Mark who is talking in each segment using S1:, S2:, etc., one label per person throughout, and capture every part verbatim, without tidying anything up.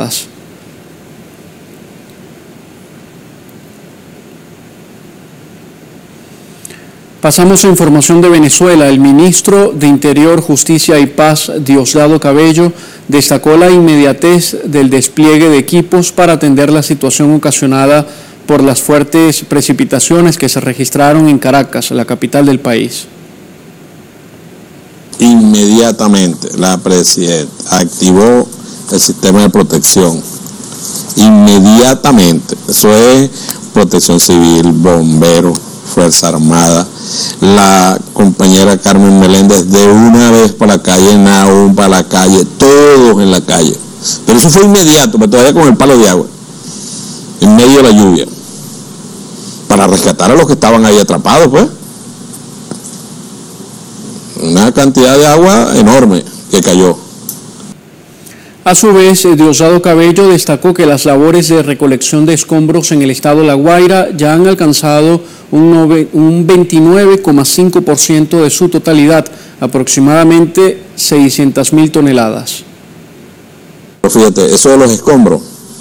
S1: toneladas. Pasamos a información de Venezuela. El ministro de Interior, Justicia y Paz, Diosdado Cabello, destacó la inmediatez del despliegue de equipos para atender la situación ocasionada por las fuertes precipitaciones que se registraron en Caracas, la capital del país.
S2: Inmediatamente la presidenta activó el sistema de protección. Inmediatamente. Eso es protección civil, bomberos, Fuerza Armada. La compañera Carmen Meléndez de una vez para la calle, Naum para la calle, todos en la calle. Pero eso fue inmediato, pero todavía con el palo de agua, en medio de la lluvia, para rescatar a los que estaban ahí atrapados, pues. Una cantidad de agua enorme que cayó.
S1: A su vez, Diosdado Cabello destacó que las labores de recolección de escombros en el estado de La Guaira ya han alcanzado un veintinueve coma cinco por ciento de su totalidad, aproximadamente seiscientas mil toneladas.
S2: Fíjate, eso de los escombros,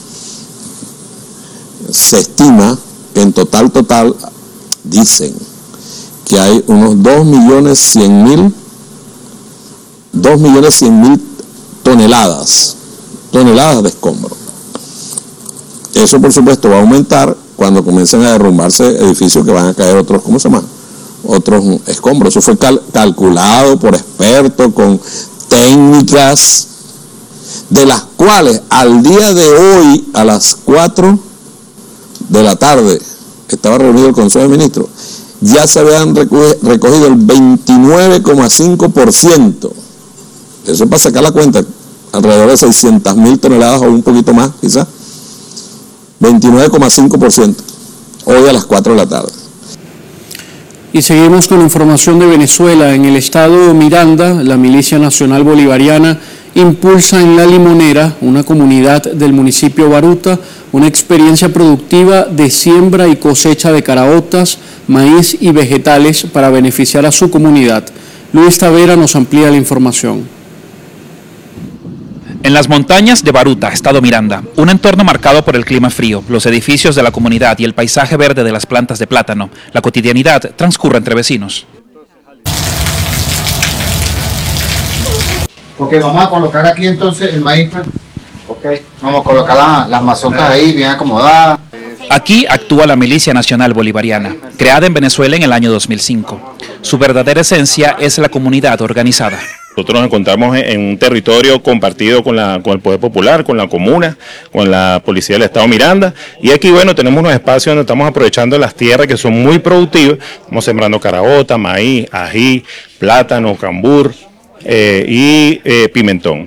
S2: se estima que en total, total, dicen que hay unos dos millones cien mil, dos millones cien mil toneladas, toneladas de escombros. Eso por supuesto va a aumentar cuando comiencen a derrumbarse edificios que van a caer otros, ¿cómo se llama? Otros escombros. Eso fue cal calculado por expertos con técnicas de las cuales al día de hoy a las cuatro de la tarde que estaba reunido el Consejo de Ministros, ya se habían recogido el veintinueve coma cinco por ciento. Eso es para sacar la cuenta, alrededor de seiscientas mil toneladas o un poquito más quizás. veintinueve coma cinco por ciento, hoy a las cuatro de la tarde.
S1: Y seguimos con información de Venezuela. En el estado Miranda, la Milicia Nacional Bolivariana impulsa en La Limonera, una comunidad del municipio Baruta, una experiencia productiva de siembra y cosecha de caraotas, maíz y vegetales para beneficiar a su comunidad. Luis Tavera nos amplía la información.
S3: En las montañas de Baruta, estado Miranda, un entorno marcado por el clima frío, los edificios de la comunidad y el paisaje verde de las plantas de plátano, la cotidianidad transcurre entre vecinos.
S4: Ok, vamos a colocar aquí entonces el maíz. Ok, vamos a colocar la, las mazorcas ahí bien acomodadas.
S3: Aquí actúa la Milicia Nacional Bolivariana, creada en Venezuela en el año dos mil cinco. Su verdadera esencia es la comunidad organizada.
S5: Nosotros nos encontramos en un territorio compartido con, la, con el Poder Popular, con la comuna, con la Policía del Estado Miranda, y aquí, bueno, tenemos unos espacios donde estamos aprovechando las tierras que son muy productivas, estamos sembrando caraota, maíz, ají, plátano, cambur eh, y eh, pimentón.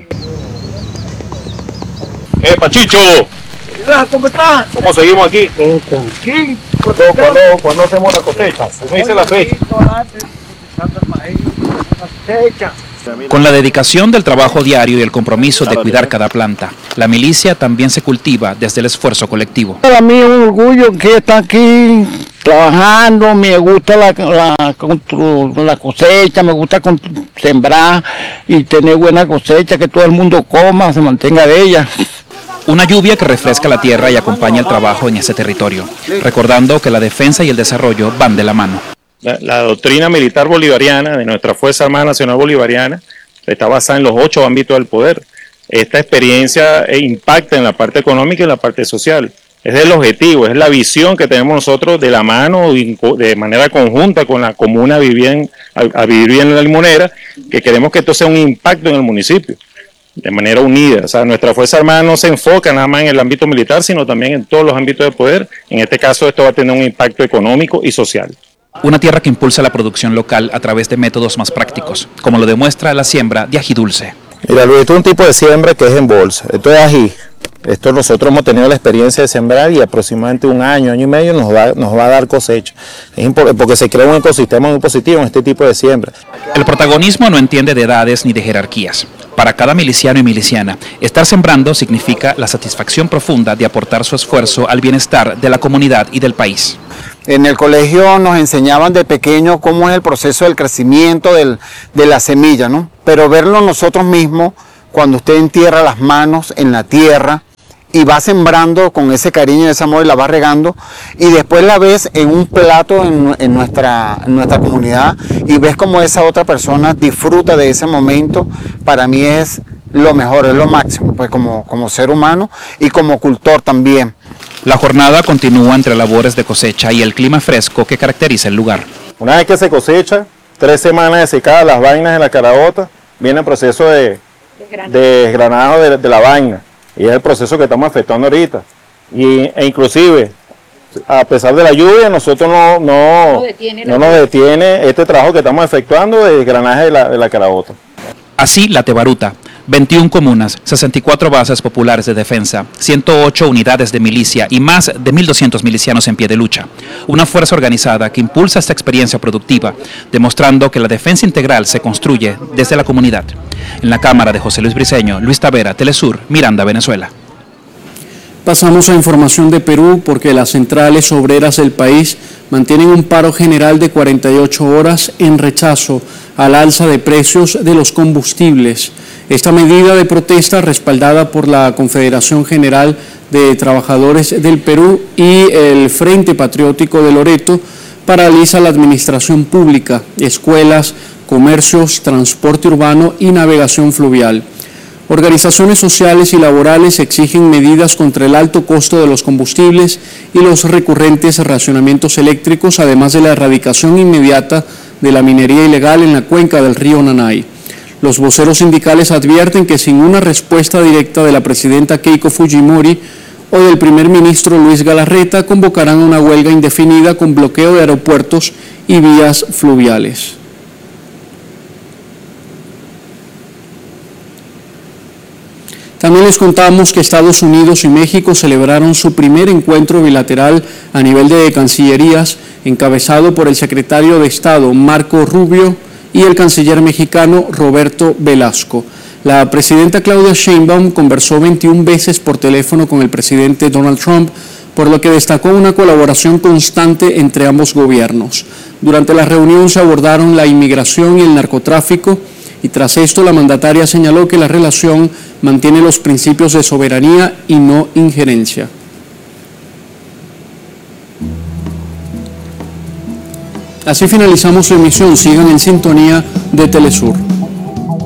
S5: ¡Eh, Pachicho!
S6: ¿Cómo estás?
S5: ¿Cómo seguimos aquí?
S6: ¿Qué?
S5: ¿Cuándo, cuándo, ¿Cuándo hacemos la cosecha? ¿Me dice la fecha?
S3: Con la dedicación del trabajo diario y el compromiso de cuidar cada planta, la milicia también se cultiva desde el esfuerzo colectivo.
S6: Para mí es un orgullo que está aquí trabajando, me gusta la, la, la cosecha, me gusta sembrar y tener buena cosecha, que todo el mundo coma, se mantenga de ella.
S3: Una lluvia que refresca la tierra y acompaña el trabajo en ese territorio, recordando que la defensa y el desarrollo van de la mano.
S5: La, la doctrina militar bolivariana de nuestra Fuerza Armada Nacional Bolivariana está basada en los ocho ámbitos del poder. Esta experiencia impacta en la parte económica y en la parte social. Es el objetivo, es la visión que tenemos nosotros de la mano, de manera conjunta con la comuna a vivir, en, a, a vivir bien en La Limonera, que queremos que esto sea un impacto en el municipio, de manera unida. O sea, nuestra Fuerza Armada no se enfoca nada más en el ámbito militar, sino también en todos los ámbitos de poder. En este caso, esto va a tener un impacto económico y social.
S3: Una tierra que impulsa la producción local a través de métodos más prácticos, como lo demuestra la siembra de ají dulce.
S7: Mira, Luis, esto es un tipo de siembra que es en bolsa. Esto es ají. Esto nosotros hemos tenido la experiencia de sembrar y aproximadamente un año, año y medio nos va, nos va a dar cosecha. Es importante porque se crea un ecosistema muy positivo en este tipo de siembra.
S3: El protagonismo no entiende de edades ni de jerarquías. Para cada miliciano y miliciana, estar sembrando significa la satisfacción profunda de aportar su esfuerzo al bienestar de la comunidad y del país.
S4: En el colegio nos enseñaban de pequeño cómo es el proceso del crecimiento del, de la semilla, ¿no? Pero verlo nosotros mismos, cuando usted entierra las manos en la tierra
S6: y va sembrando con ese cariño y ese amor y la va regando y después la ves en un plato en, en, nuestra, en nuestra comunidad y ves como esa otra persona disfruta de ese momento. Para mí es lo mejor, es lo máximo, pues como, como ser humano y como cultor también.
S3: La jornada continúa entre labores de cosecha y el clima fresco que caracteriza el lugar.
S7: Una vez que se cosecha, tres semanas de secada las vainas en la caraota, viene el proceso de, de desgranado de, de la vaina. Y es el proceso que estamos efectuando ahorita. Y, e inclusive, a pesar de la lluvia, nosotros no, no, no, detiene no nos detiene este trabajo que estamos efectuando de desgranaje de la, de la caraota.
S3: Así, la Tebaruta, veintiuna comunas, sesenta y cuatro bases populares de defensa, ciento ocho unidades de milicia y más de mil doscientos milicianos en pie de lucha. Una fuerza organizada que impulsa esta experiencia productiva, demostrando que la defensa integral se construye desde la comunidad. En la cámara de José Luis Briceño, Luis Tavera, Telesur, Miranda, Venezuela.
S1: Pasamos a información de Perú porque las centrales obreras del país mantienen un paro general de cuarenta y ocho horas en rechazo al alza de precios de los combustibles. Esta medida de protesta, respaldada por la Confederación General de Trabajadores del Perú y el Frente Patriótico de Loreto, paraliza la administración pública, escuelas, comercios, transporte urbano y navegación fluvial. Organizaciones sociales y laborales exigen medidas contra el alto costo de los combustibles y los recurrentes racionamientos eléctricos, además de la erradicación inmediata de la minería ilegal en la cuenca del río Nanay. Los voceros sindicales advierten que sin una respuesta directa de la presidenta Keiko Fujimori o del primer ministro Luis Galarreta, convocarán una huelga indefinida con bloqueo de aeropuertos y vías fluviales. También les contamos que Estados Unidos y México celebraron su primer encuentro bilateral a nivel de cancillerías, encabezado por el secretario de Estado Marco Rubio y el canciller mexicano Roberto Velasco. La presidenta Claudia Sheinbaum conversó veintiuna veces por teléfono con el presidente Donald Trump, por lo que destacó una colaboración constante entre ambos gobiernos. Durante la reunión se abordaron la inmigración y el narcotráfico, y tras esto la mandataria señaló que la relación mantiene los principios de soberanía y no injerencia. Así finalizamos su emisión. Sigan en sintonía de Telesur.